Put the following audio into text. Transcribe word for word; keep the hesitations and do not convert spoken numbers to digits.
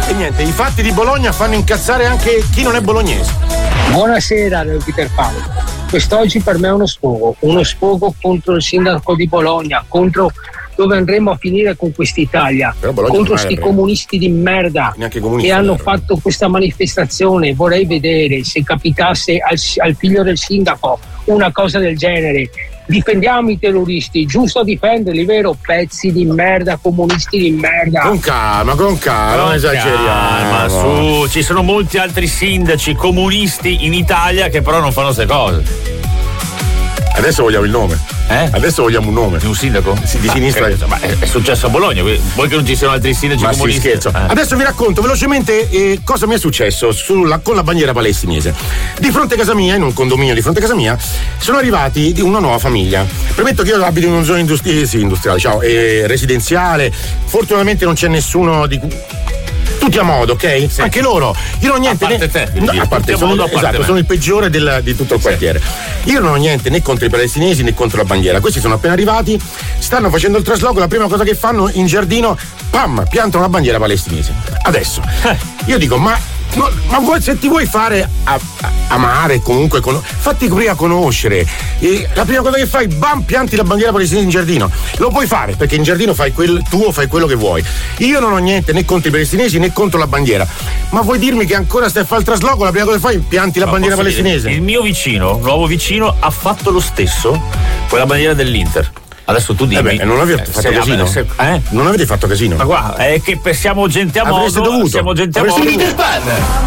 E niente, i fatti di Bologna fanno incazzare anche chi non è bolognese. Buonasera, Peter Paolo. Quest'oggi per me è uno sfogo, uno sfogo contro il sindaco di Bologna, contro dove andremo a finire con quest'Italia, contro sti comunisti di merda che hanno fatto questa manifestazione. Vorrei vedere se capitasse al, al figlio del sindaco una cosa del genere. Difendiamo i terroristi, giusto difenderli, vero? Pezzi di merda, comunisti di merda. Con calma, con calma, non esageriamo. Ma su, ci sono molti altri sindaci comunisti in Italia che però non fanno queste cose. Adesso vogliamo il nome. Eh? Adesso vogliamo un nome. Di un sindaco? Sì, di ma sinistra. È, ma è successo a Bologna, vuoi che non ci siano altri sindaci ma comunisti? Sì, scherzo. Eh. Adesso vi racconto velocemente eh, cosa mi è successo sulla, con la bandiera palestinese. Di fronte a casa mia, in un condominio di fronte a casa mia, sono arrivati di una nuova famiglia. Premetto che io abito in una zona industri- sì, industriale, ciao, eh, residenziale. Fortunatamente non c'è nessuno di. Tutti a modo, ok? Sì. Anche loro. Io non ho niente. A parte né, te, no, dire, a parte, sono, modo, a parte esatto, me. sono il peggiore del, di tutto il quartiere. Sì. Io non ho niente né contro i palestinesi né contro la bandiera. Questi sono appena arrivati, stanno facendo il trasloco, la prima cosa che fanno in giardino, pam, piantano la bandiera palestinese. Adesso, io dico, ma. No, ma vuoi, se ti vuoi fare a, a, amare comunque con, fatti prima conoscere e la prima cosa che fai, bam, pianti la bandiera palestinese in giardino. Lo puoi fare perché in giardino fai quel tuo, fai quello che vuoi. Io non ho niente né contro i palestinesi né contro la bandiera, ma vuoi dirmi che ancora stai a fare il trasloco, la prima cosa che fai, pianti la no, bandiera palestinese? Dire, il mio vicino, nuovo vicino, ha fatto lo stesso con la bandiera dell'Inter. Adesso tu dimmi. Eh beh, non avete fatto se, casino? Se, eh? Non avete fatto casino? Ma guarda, è che siamo gente a modo. Avreste dovuto. Siamo gente a Avreste modo. dovuto.